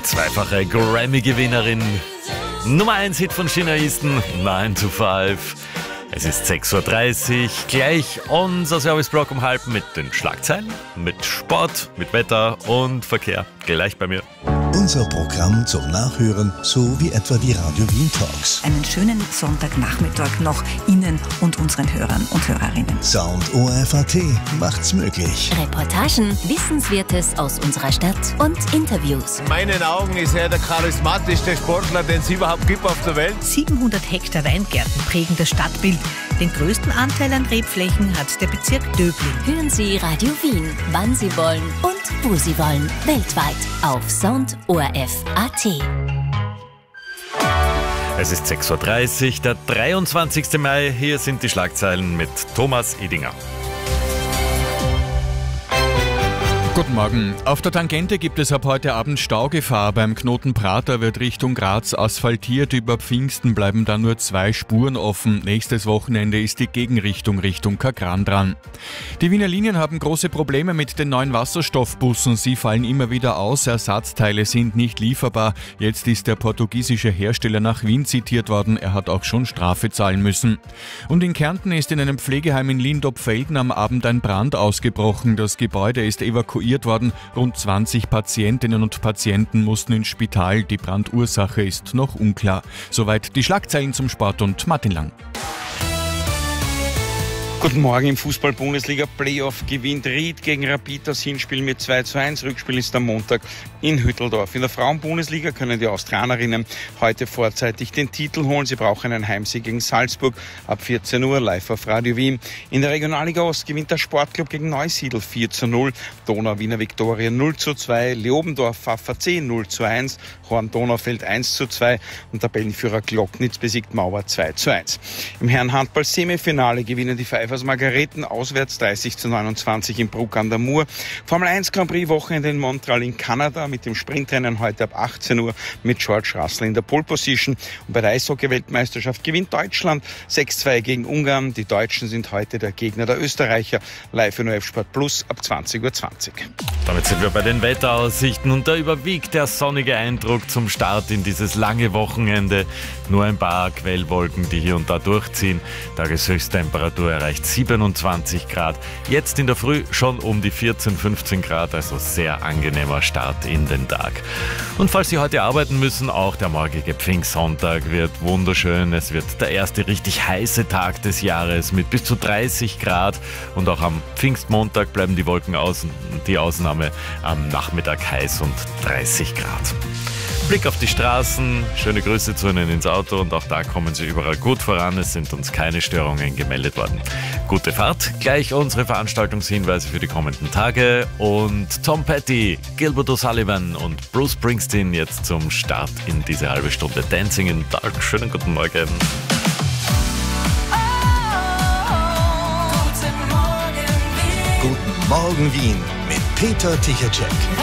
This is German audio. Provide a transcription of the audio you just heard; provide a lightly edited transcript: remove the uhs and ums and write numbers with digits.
Zweifache Grammy-Gewinnerin. Nummer 1 Hit von China Easton, 9 to 5. Es ist 6.30 Uhr, gleich unser Serviceblock um halb mit den Schlagzeilen, mit Sport, mit Wetter und Verkehr. Gleich bei mir. Unser Programm zum Nachhören, so wie etwa die Radio Wien Talks. Einen schönen Sonntagnachmittag noch Ihnen und unseren Hörern und Hörerinnen. Sound ORF.at macht's möglich. Reportagen, Wissenswertes aus unserer Stadt und Interviews. In meinen Augen ist er der charismatischste Sportler, den es überhaupt gibt auf der Welt. 700 Hektar Weingärten prägen das Stadtbild. Den größten Anteil an Rebflächen hat der Bezirk Döbling. Hören Sie Radio Wien, wann Sie wollen und wo Sie wollen. Weltweit auf Sound ORF.at. Es ist 6.30 Uhr, der 23. Mai. Hier sind die Schlagzeilen mit Thomas Edinger. Guten Morgen. Auf der Tangente gibt es ab heute Abend Staugefahr. Beim Knoten Prater wird Richtung Graz asphaltiert. Über Pfingsten bleiben da nur 2 Spuren offen. Nächstes Wochenende ist die Gegenrichtung Richtung Kagran dran. Die Wiener Linien haben große Probleme mit den neuen Wasserstoffbussen. Sie fallen immer wieder aus. Ersatzteile sind nicht lieferbar. Jetzt ist der portugiesische Hersteller nach Wien zitiert worden. Er hat auch schon Strafe zahlen müssen. Und in Kärnten ist in einem Pflegeheim in Lindop-Felden am Abend ein Brand ausgebrochen. Das Gebäude ist evakuiert worden. Rund 20 Patientinnen und Patienten mussten ins Spital. Die Brandursache ist noch unklar. Soweit die Schlagzeilen zum Sport und Martin Lang. Guten Morgen. Im Fußball-Bundesliga-Playoff gewinnt Ried gegen Rapid das Hinspiel mit 2:1. Rückspiel ist am Montag in Hütteldorf. In der Frauen-Bundesliga können die Austrianerinnen heute vorzeitig den Titel holen. Sie brauchen einen Heimsieg gegen Salzburg ab 14 Uhr live auf Radio Wien. In der Regionalliga Ost gewinnt der Sportclub gegen Neusiedl 4:0. Donau-Wiener Viktoria 0:2. Leobendorf VfC 0:1. Horn-Donaufeld 1:2. Und Tabellenführer Glocknitz besiegt Mauer 2:1. Im Herren-Handball-Semifinale gewinnen die Pfeifers Margareten auswärts 30:29 in Bruck an der Mur. Formel 1 Grand Prix Wochenende in Montreal in Kanada mit dem Sprintrennen heute ab 18 Uhr mit George Russell in der Pole Position. Und bei der Eishockey-Weltmeisterschaft gewinnt Deutschland 6:2 gegen Ungarn. Die Deutschen sind heute der Gegner der Österreicher. Live in ORF Sport Plus ab 20:20 Uhr. Damit sind wir bei den Wetteraussichten und da überwiegt der sonnige Eindruck zum Start in dieses lange Wochenende. Nur ein paar Quellwolken, die hier und da durchziehen. Tageshöchsttemperatur erreicht 27 Grad. Jetzt in der Früh schon um die 14, 15 Grad, also sehr angenehmer Start in den Tag. Und falls Sie heute arbeiten müssen, auch der morgige Pfingstsonntag wird wunderschön. Es wird der erste richtig heiße Tag des Jahres mit bis zu 30 Grad. Und auch am Pfingstmontag bleiben die Wolken außen, die Ausnahme am Nachmittag heiß und 30 Grad. Blick auf die Straßen, schöne Grüße zu Ihnen ins Auto und auch da kommen Sie überall gut voran. Es sind uns keine Störungen gemeldet worden. Gute Fahrt, gleich unsere Veranstaltungshinweise für die kommenden Tage und Tom Petty, Gilbert O'Sullivan und Bruce Springsteen jetzt zum Start in diese halbe Stunde Dancing in the Dark. Schönen guten Morgen. Guten Morgen Wien mit Peter Tichatschek.